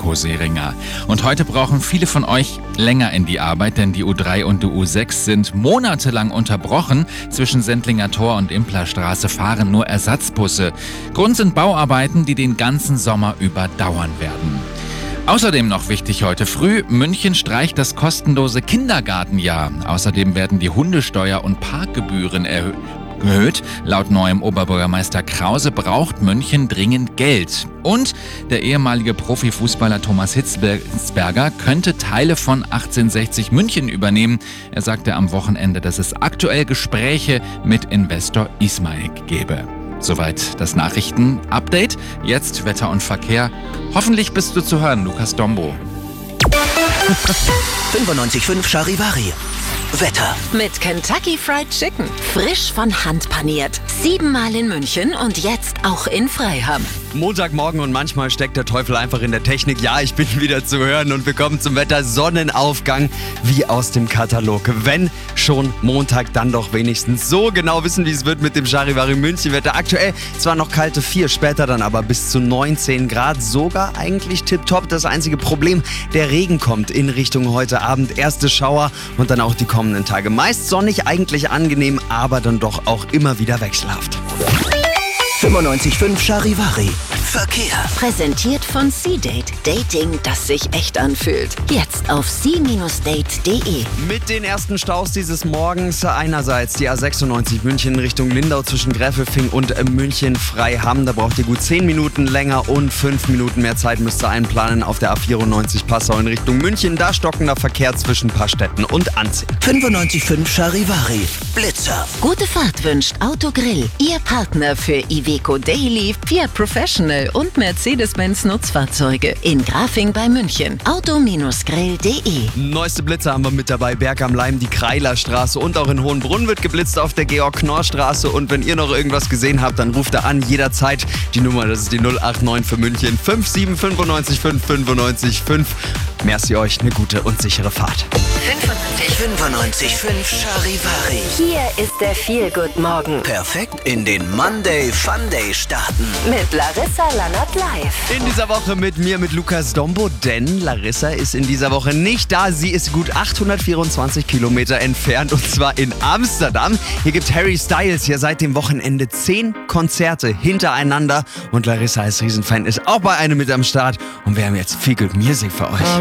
Heiko Seringer. Und heute brauchen viele von euch länger in die Arbeit, denn die U3 und die U6 sind monatelang unterbrochen. Zwischen Sendlinger Tor und Implerstraße fahren nur Ersatzbusse. Grund sind Bauarbeiten, die den ganzen Sommer über dauern werden. Außerdem noch wichtig heute früh, München streicht das kostenlose Kindergartenjahr. Außerdem werden die Hundesteuer und Parkgebühren erhöht. Laut neuem Oberbürgermeister Krause braucht München dringend Geld. Und der ehemalige Profifußballer Thomas Hitzberger könnte Teile von 1860 München übernehmen. Er sagte am Wochenende, dass es aktuell Gespräche mit Investor Ismail gäbe. Soweit das Nachrichten-Update. Jetzt Wetter und Verkehr. Hoffentlich bist du zu hören, Lukas Dombo. 95.5 Charivari. Wetter. Mit Kentucky Fried Chicken. Frisch von Hand paniert. 7-mal in München und jetzt auch in Freiham. Montagmorgen und manchmal steckt der Teufel einfach in der Technik. Ja, ich bin wieder zu hören und wir kommen zum Wetter. Sonnenaufgang wie aus dem Katalog. Wenn schon Montag, dann doch wenigstens so genau wissen, wie es wird mit dem Charivari München Wetter. Aktuell zwar noch kalte 4, später dann aber bis zu 19 Grad. Sogar eigentlich tipptopp. Das einzige Problem, der Regen kommt in Richtung heute Abend. Erste Schauer und dann auch die kommenden Tage. Meist sonnig, eigentlich angenehm, aber dann doch auch immer wieder wechselhaft. 95.5 Charivari. Verkehr. Präsentiert von C-Date. Dating, das sich echt anfühlt. Jetzt auf c-date.de. Mit den ersten Staus dieses Morgens einerseits die A96 München Richtung Lindau zwischen Gräfelfing und München-Freiham. Da braucht ihr gut 10 Minuten länger und 5 Minuten mehr Zeit müsst ihr einplanen auf der A94 Passau in Richtung München. Da stockender Verkehr zwischen Paarstetten und Anzing. 95.5 Charivari. Blitzer. Gute Fahrt wünscht Autogrill. Ihr Partner für Iveco Daily, Fiat Professional und Mercedes-Benz Nutzfahrzeuge. In Grafing bei München. Auto-grill.de. Neueste Blitzer haben wir mit dabei. Berg am Leim, die Kreilerstraße und auch in Hohenbrunn wird geblitzt auf der Georg-Knorr-Straße. Und wenn ihr noch irgendwas gesehen habt, dann ruft er an jederzeit. Die Nummer, das ist die 089 für München 57 95 5. Merci euch, eine gute und sichere Fahrt. 95.5 Charivari. Hier ist der Feel-Good-Morgen. Perfekt in den Monday Funday starten. Mit Larissa Lannert live. In dieser Woche mit mir, mit Lukas Dombo, denn Larissa ist in dieser Woche nicht da. Sie ist gut 824 Kilometer entfernt und zwar in Amsterdam. Hier gibt Harry Styles ja seit dem Wochenende 10 Konzerte hintereinander und Larissa als Riesenfan ist auch bei einem mit am Start und wir haben jetzt Feel Good Music für euch.